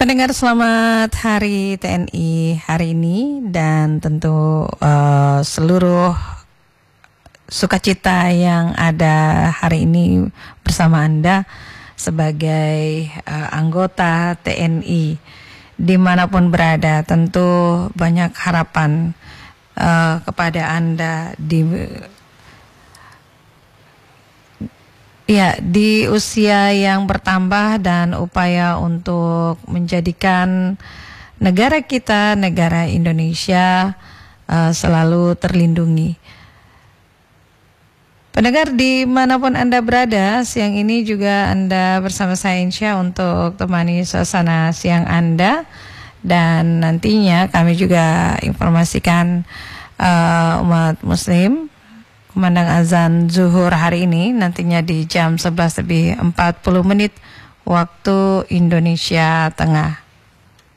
Pendengar, selamat Hari TNI hari ini, dan tentu seluruh sukacita yang ada hari ini bersama Anda sebagai anggota TNI dimanapun berada. Tentu banyak harapan kepada Anda di usia yang bertambah dan upaya untuk menjadikan negara kita, negara Indonesia selalu terlindungi. Pendengar dimanapun Anda berada, siang ini juga Anda bersama saya Insya untuk temani suasana siang Anda. Dan nantinya kami juga informasikan umat muslim kumandang azan zuhur hari ini nantinya di jam 11:40 waktu Indonesia Tengah.